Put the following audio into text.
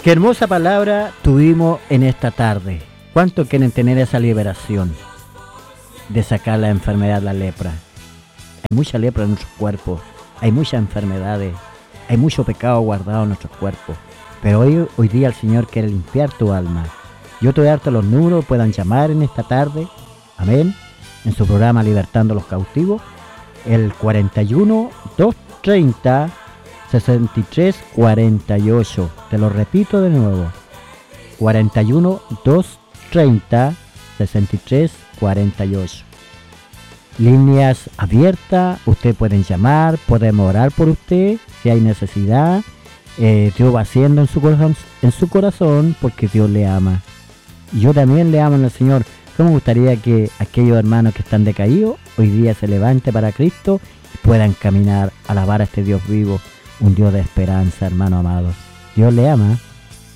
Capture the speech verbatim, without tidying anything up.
Qué hermosa palabra tuvimos en esta tarde. ¿Cuánto quieren tener esa liberación de sacar la enfermedad, la lepra? Hay mucha lepra en nuestros cuerpos, hay muchas enfermedades, hay mucho pecado guardado en nuestros cuerpos. Pero hoy, hoy día el Señor quiere limpiar tu alma. Yo te voy a darte los números, puedan llamar en esta tarde, amén, en su programa Libertando a los Cautivos, el cuarenta y uno, doscientos treinta, sesenta y tres cuarenta y ocho. Te lo repito de nuevo, cuarenta y uno, doscientos treinta, sesenta y tres cuarenta y ocho. Líneas abiertas, ustedes pueden llamar, podemos orar por usted si hay necesidad. Eh, Dios va haciendo en su corazón, en su corazón, porque Dios le ama. Yo también le amo al Señor. ¿Cómo me gustaría que aquellos hermanos que están decaídos hoy día se levanten para Cristo y puedan caminar, alabar a este Dios vivo, un Dios de esperanza, hermano amado? Dios le ama.